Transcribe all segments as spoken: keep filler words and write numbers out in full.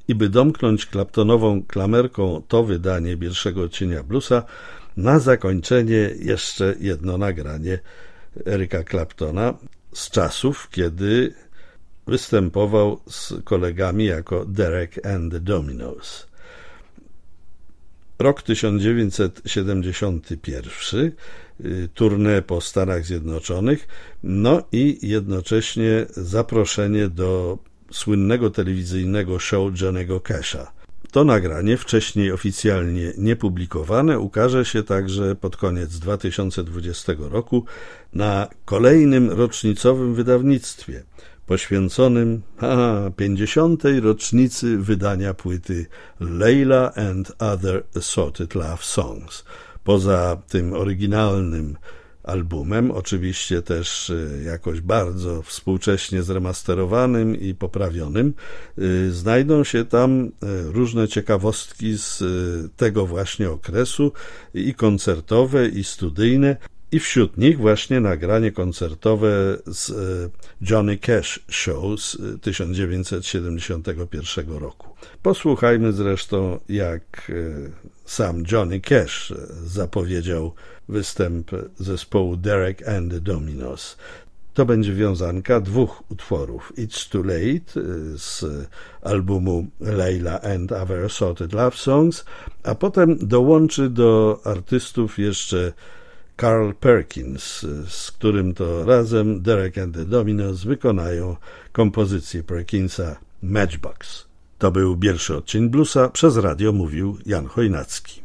I by domknąć Claptonową klamerką to wydanie pierwszego odcienia bluesa, na zakończenie jeszcze jedno nagranie Erica Claptona z czasów, kiedy występował z kolegami jako Derek and the Dominos. Rok tysiąc dziewięćset siedemdziesiąty pierwszy, tournée po Stanach Zjednoczonych, no i jednocześnie zaproszenie do słynnego telewizyjnego show Johnny'ego Casha. To nagranie, wcześniej oficjalnie niepublikowane, ukaże się także pod koniec dwa tysiące dwudziestego roku na kolejnym rocznicowym wydawnictwie poświęconym a, pięćdziesiątej rocznicy wydania płyty Layla and Other Assorted Love Songs. Poza tym oryginalnym albumem, oczywiście też jakoś bardzo współcześnie zremasterowanym i poprawionym, znajdą się tam różne ciekawostki z tego właśnie okresu, i koncertowe, i studyjne, i wśród nich właśnie nagranie koncertowe z Johnny Cash Show z tysiąc dziewięćset siedemdziesiątego pierwszego roku. Posłuchajmy zresztą, jak sam Johnny Cash zapowiedział występ zespołu Derek and the Dominos. To będzie wiązanka dwóch utworów: It's Too Late z albumu Layla and Other Assorted Love Songs, a potem dołączy do artystów jeszcze Carl Perkins, z którym to razem Derek and the Dominos wykonają kompozycję Perkinsa Matchbox. To był pierwszy odcień bluesa, przez radio mówił Jan Chojnacki.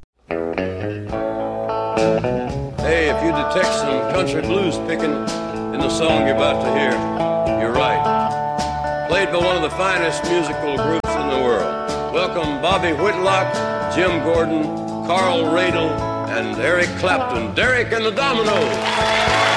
Hey, if you detect some country blues picking in the song you're about to hear, you're right. Played by one of the finest musical groups in the world. Welcome Bobby Whitlock, Jim Gordon, Carl Radle, and Eric Clapton. Derek and the Dominos.